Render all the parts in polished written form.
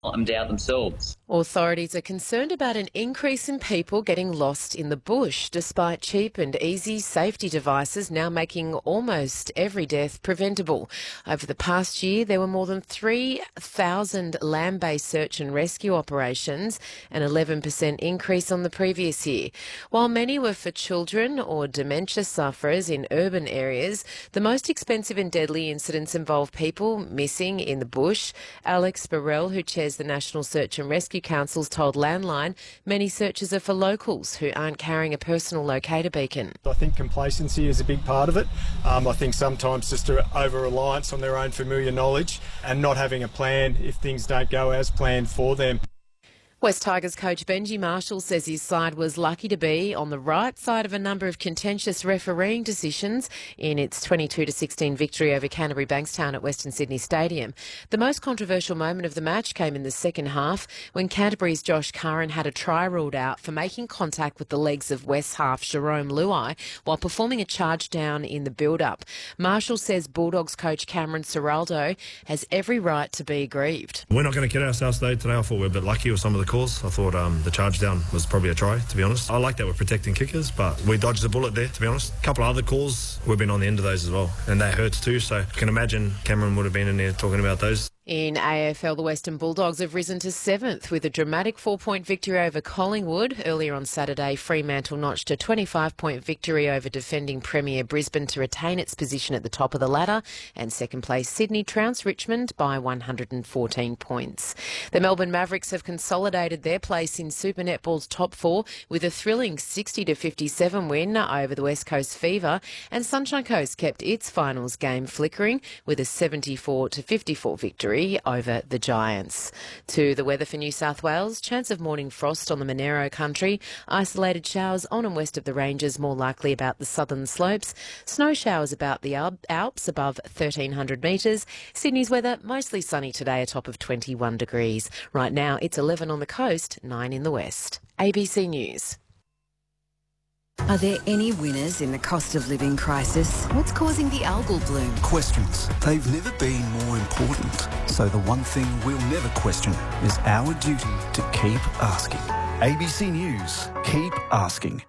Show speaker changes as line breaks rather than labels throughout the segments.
endow themselves.
Authorities are concerned about an increase in people getting lost in the bush, despite cheap and easy safety devices now making almost every death preventable. Over the past year, there were more than 3,000 land-based search and rescue operations, an 11% increase on the previous year. While many were for children or dementia sufferers in urban areas, the most expensive and deadly incidents involve people missing in the bush. Alex Burrell, who chairs the National Search and Rescue Council's told Landline many searches are for locals who aren't carrying a personal locator beacon.
I think complacency is a big part of it. I think sometimes just an over-reliance on their own familiar knowledge and not having a plan if things don't go as planned for them.
West Tigers coach Benji Marshall says his side was lucky to be on the right side of a number of contentious refereeing decisions in its 22-16 victory over Canterbury Bankstown at Western Sydney Stadium. The most controversial moment of the match came in the second half when Canterbury's Josh Curran had a try ruled out for making contact with the legs of West half Jerome Luai while performing a charge down in the build-up. Marshall says Bulldogs coach Cameron Ciraldo has every right to be aggrieved.
We're not going to kid ourselves today. I thought we were a bit lucky with some of the calls. I thought the charge down was probably a try, to be honest. I like that we're protecting kickers, but we dodged the bullet there, to be honest. A couple of other calls, we've been on the end of those as well, and that hurts too, so I can imagine Cameron would have been in there talking about those.
In AFL, the Western Bulldogs have risen to 7th with a dramatic 4-point victory over Collingwood. Earlier on Saturday, Fremantle notched a 25-point victory over defending Premier Brisbane to retain its position at the top of the ladder, and second place Sydney trounced Richmond by 114 points. The Melbourne Mavericks have consolidated their place in Super Netball's top 4 with a thrilling 60-57 win over the West Coast Fever, and Sunshine Coast kept its finals game flickering with a 74-54 victory over the Giants. To the weather for New South Wales, chance of morning frost on the Monero country, isolated showers on and west of the ranges more likely about the southern slopes, snow showers about the Alps above 1,300 metres. Sydney's weather mostly sunny today, a top of 21 degrees. Right now it's 11 on the coast, 9 in the west. ABC News.
Are there any winners in the cost of living crisis? What's causing the algal bloom?
Questions. They've never been more important. So the one thing we'll never question is our duty to keep asking. ABC News. Keep asking.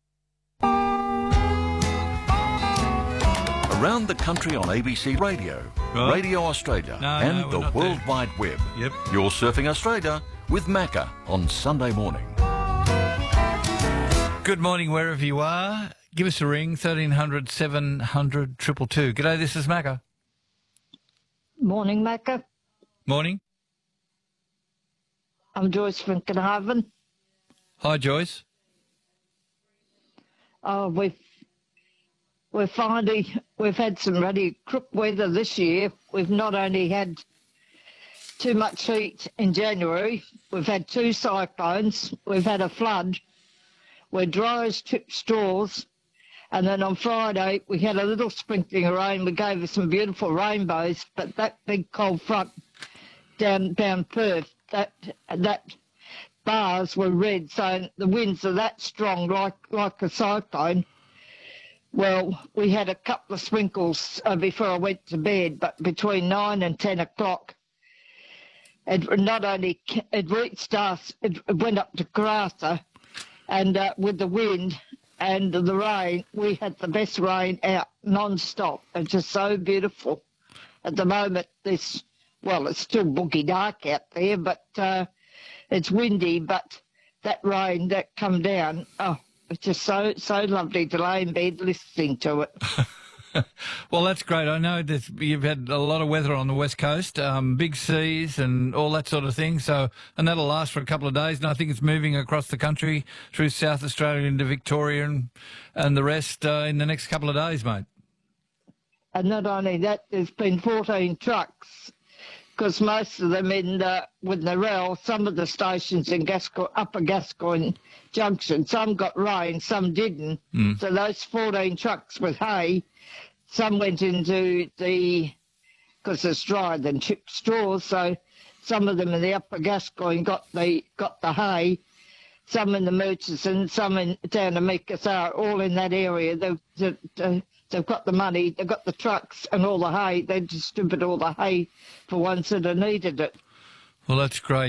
Around the country on ABC Radio, Radio Australia and the World Wide Web.
Yep.
You're surfing Australia with Macca on Sunday morning.
Good morning, wherever you are. Give us a ring, 1300 700 222. G'day, this is Macca.
Morning, Macca.
Morning.
I'm Joyce from Carnarvon.
Hi, Joyce.
Oh, we've had some really crook weather this year. We've not only had too much heat in January, we've had 2 cyclones, we've had a flood, where dryers tipped straws, and then on Friday we had a little sprinkling of rain. We gave us some beautiful rainbows, but that big cold front down Perth, that bars were red, so the winds are that strong, like a cyclone. Well, we had a couple of sprinkles before I went to bed, but between 9 and 10 o'clock, it reached us, it went up to Karratha, and with the wind and the rain, we had the best rain out non-stop. It's just so beautiful. At the moment, it's still boogie dark out there, but it's windy, but that rain that come down, it's just so lovely to lay in bed listening to it.
Well, that's great. I know that you've had a lot of weather on the West Coast, big seas and all that sort of thing. And that'll last for a couple of days. And I think it's moving across the country through South Australia into Victoria and the rest in the next couple of days, mate.
And not only that, there's been 14 trucks, because most of them with Narelle, some of the stations in Upper Gascoyne Junction, some got rain, some didn't. So those 14 trucks with hay, some went into because it's drier than chipped straws, so some of them in the Upper Gascoyne got the hay, some in the Murchison, some down in Meekasar, all in that area. They've got the money, they've got the trucks and all the hay. They distribute all the hay for ones that have needed it.
Well, that's great.